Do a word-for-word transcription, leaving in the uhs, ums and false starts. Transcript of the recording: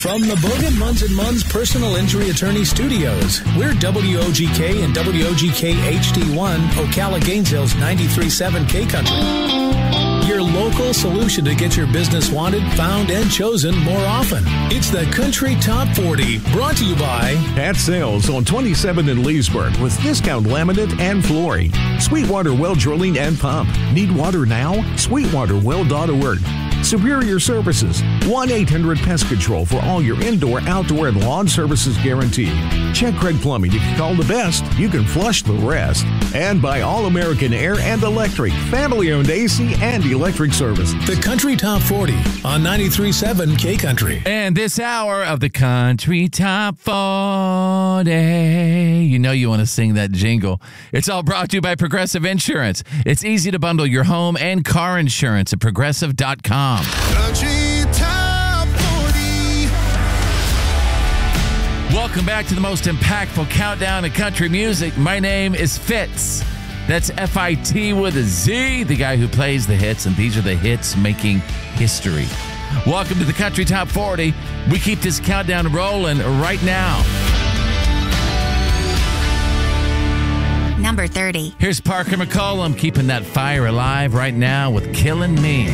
From the Bogan Munz and Munz Personal Injury Attorney Studios, we're W O G K and W O G K H D one, Ocala Gainesville's ninety-three point seven K Country. Your local solution to get your business wanted, found, and chosen more often. It's the Country Top forty, brought to you by At Sales on twenty-seventh in Leesburg with discount laminate and flooring. Sweetwater Well Drilling and Pump. Need water now? Sweetwater Well dot org. Superior Services, one eight hundred Pest Control for all your indoor, outdoor, and lawn services guaranteed. Check Craig Plumbing. If you call the best, you can flush the rest. And by All American Air and Electric, family-owned A C and electric services. the Country Top forty on ninety-three point seven K Country. And this hour of the Country Top forty, you know you want to sing that jingle. It's all brought to you by Progressive Insurance. It's easy to bundle your home and car insurance at progressive dot com. Country Top forty. Welcome back to the most impactful countdown of country music. My name is Fitz. That's F I T with a Z, the guy who plays the hits, and these are the hits making history. Welcome to the Country Top forty. We keep this countdown rolling right now. Number thirty. Here's Parker McCollum keeping that fire alive right now with Killing Me.